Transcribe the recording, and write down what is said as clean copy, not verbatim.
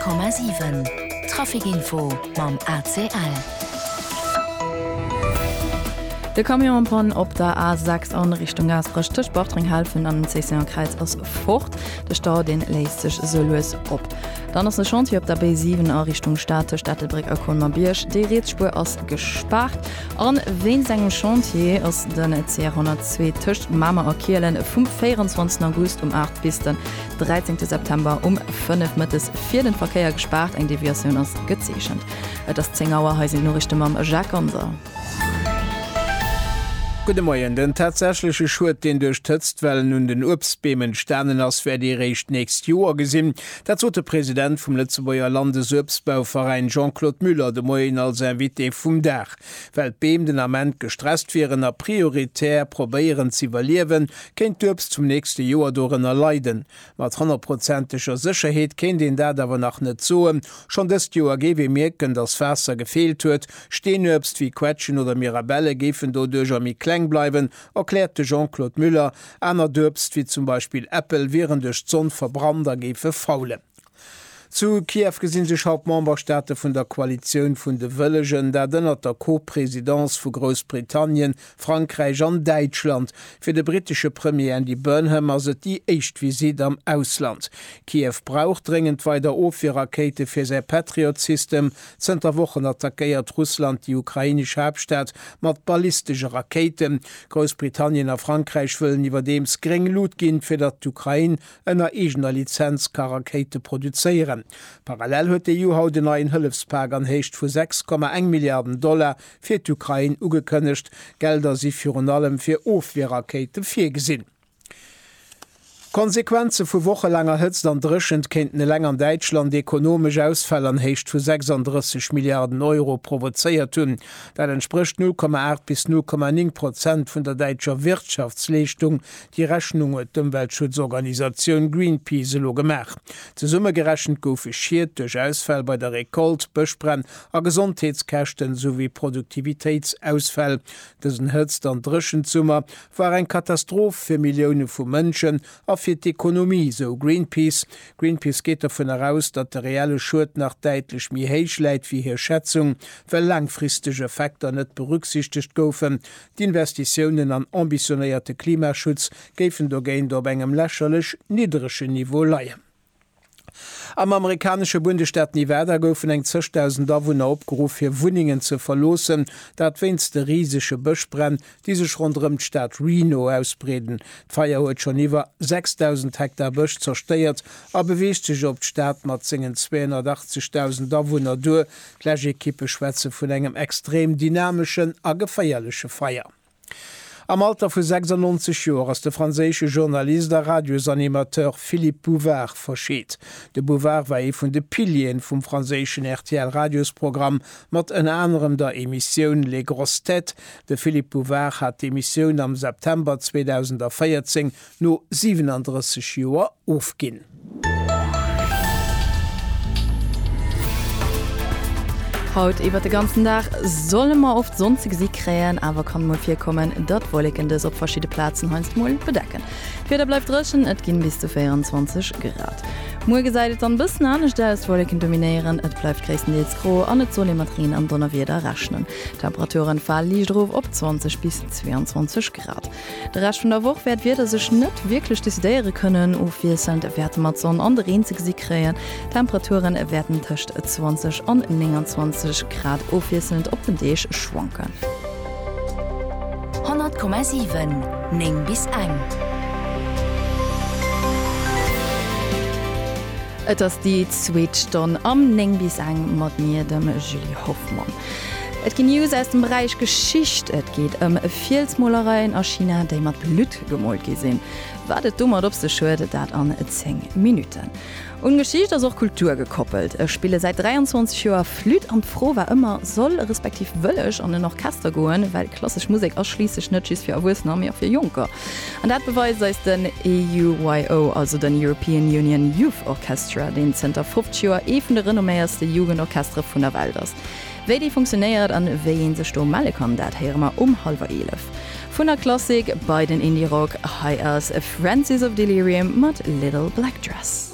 100,7 Trafikinfo mam ACL. De Kamionplan op der A6 an Richtung Gasbrüchte Sportringhalfen an den Sessionkreis aus Fort. Der Stau den lässt sich so los op. Dann ist eine Chance op der B7 an Richtung Stadtbrick a Kolmarbiersch. Die Rätspur aus gespart. An wen seinen Chantier aus den C102 Tisch Mama a Kielen vom 24. August um 8 bis den 13. September um 5 mit des 4. Verkehr gespart, eng Diversion aus gezeschen. Das 10 Uhr heißt nur Richtung am Jacques Onser. Gute Morgen. Den tatsächliche Schuld, den durchstützt, weil nun den Obstbemen Sternen aus für die Recht nächst Jahr gesehen. Dazu der Präsident vom Lützeburger Landesobstbauverein Jean-Claude Müller de Morgen als Invité vom Dach. Weil Beem den Amend gestresst wären, prioritär probieren zu evaluieren, kennt Obst zum nächsten Jahr darin erleiden. Mit 100%iger Sicherheit kennt den da aber noch nicht so. Schon das Jahr gebe merken, dass Wasser gefehlt wird. Stehen Obst wie Quetschen oder Mirabelle geben dadurch am bleiben, erklärte Jean-Claude Müller, einer Döbst wie zum Beispiel Apple während durch Sonn verbrannter Gefe faule. Zu Kiew gesinn sich Hauptmemberstädte vun der Koalition vun de Wëllegen, der dënner der Co-Präsidentz vu Großbritannien, Frankreich an Deutschland fir de britische Premier Andy Burnham as die Echtvisit am Ausland. Kiew braucht dringend weiter Ofir-Rakete fir se Patriot-System. Zter Wochen attackiert Russland die ukrainische Hauptstadt mat ballistische Raketen. Großbritannien a Frankreich wëllen iwwer dem gering Lot ginn fir dat Ukraine ënner eigener Lizenz ka Rakete produzieren. Parallel huet de EU haut den neuen Hëllefspag an hecht vu 6,1 Milliarden $ fir d'Ukraine ugekënnecht, Gelder si fir an allem fir Ofwehrrakete fir gesinn. Konsequenze vu wochelanger Hëtzt an drëschend kenten leng an Deitschland ekonomisch Ausfall an hecht vu 36 Milliarden € provozeiert hunn. Dat entspricht 0,8 bis 0,9% vun der deitscher Wirtschaftsleistung, die Rechnung et dem Weltschutzorganisation Greenpeace lo gemacht. Ze Summe gerechnet goufe schiiert durch Ausfall bei der Rekolt, Bëchbrenn a Gesundheitskächten sowie Produktivitätsausfall. Dësen Hëtzt an drëschend Summer war en Katastroph fir Millioune vu Mënschen fir d'Ökonomie, so Greenpeace. Greenpeace geht davon heraus, dat der reale Schuld nach deitlich mi héich läit wie hier Schätzung, well langfristige Faktor net berücksichtigt goufen. Die Investitionen an ambitionierte Klimaschutz géfen dogéint op engem lächerlech niedrigsche Niveau leiien. Am amerikanische Bundesstaat Nevada goufen eng 20.000 Dawohner opgeruf fir Wuningen zu verlosen, dat winste riesige Bëchbrenn, die sech rundrem Stadt Reno ausbreden. D'Feier huet schon iwwer 6.000 Hektar Bëch zersteiert, a beweescht sich op d'Staat mat zingen 280.000 Dawohner do, gleiche Kippe Schwätze vun engem extrem dynamischen a gefeierliche Feier. Am Alter vu 96 Joer ass de franzésche Journalist der Radiosanimateur Philippe Bouvard verschéet. De Bouvard war vun de Pilien vum franzéschen RTL Radiosprogramm mat en anderem der Emissionioun Les Grosses Têtes. De Philippe Bouvard hat d'Emissionioun am September 2014 no 37 Joer ofginn. Haut iwwer de ganzen Tag solle man oft sonstig sie kräen, aber kann mal vier kommen, dat wollekendes op verschiedene Platzen heinst moll bedecken. Feder bleibt rischen, et ginn bis zu 24 Grad. Mul geseidet an bis an der ist wolleken dominieren, et bleibt gräessendeels gro an net Solemetrien am Donner wieder rechnen. Temperaturen fall liedrof op 20 bis 22 Grad. Der Rest von der Woche werd wird sech net wirklich desideiere können of wie sind Wertemazon an der einzig sie kräen. Temperaturen werden töcht 20 an 29 Grad ofwieselnd op den Deeg schwanken. 100,7 Ning bis 1. Et ass die Switchton am Neng bis eng mat mir dem Julie Hoffmann. Et gi News aus dem Bereich Geschicht, et geht Filzmolereien a China, déi mat Lüt gemollt gesinn. Wadet dummer op se Schwerde dat an 10 Minuten. Und Geschichte ist auch Kultur gekoppelt. Ich spiele seit 23 Jahren Flüt und froh war immer soll respektiv wöllisch an den Orchester gehen, weil klassische Musik ausschließlich nicht ist für Erwachsene, mehr für Junker. Und das beweist ist den EUYO, also den European Union Youth Orchestra, den 50 Jahre von der renomméierste Jugendorchester von der Welt ist. Wie die funktioniert an wen sich da melden kann, das hören wir 10:30. Von der Klassik bei den Indie-Rock High as Francis of Delirium mit Little Black Dress.